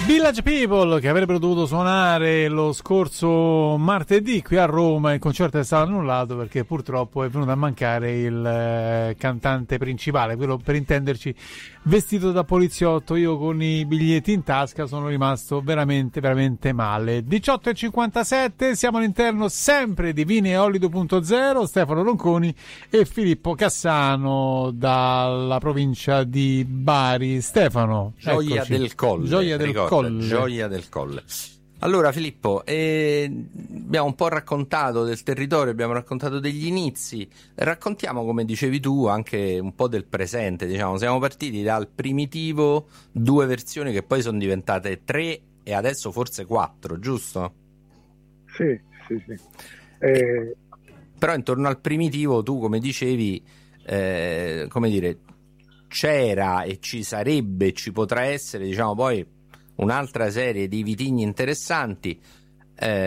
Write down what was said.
Village People, che avrebbero dovuto suonare lo scorso martedì qui a Roma, il concerto è stato annullato perché purtroppo è venuto a mancare il cantante principale, quello, per intenderci, vestito da poliziotto. Io con i biglietti in tasca sono rimasto veramente veramente male. 18:57, siamo all'interno sempre di Vini e Olio 2.0, Stefano Ronconi e Filippo Cassano dalla provincia di Bari. Stefano, Gioia eccoci. del Colle, Gioia del Colle. Gioia del Colle. Allora Filippo, abbiamo un po' raccontato del territorio, abbiamo raccontato degli inizi, raccontiamo, come dicevi tu, anche un po' del presente. Diciamo, siamo partiti dal primitivo, 2 versioni che poi sono diventate 3 e adesso forse 4, giusto? Sì. Però intorno al primitivo tu, come dicevi, come dire, c'era e ci sarebbe, ci potrà essere, diciamo, poi un'altra serie di vitigni interessanti.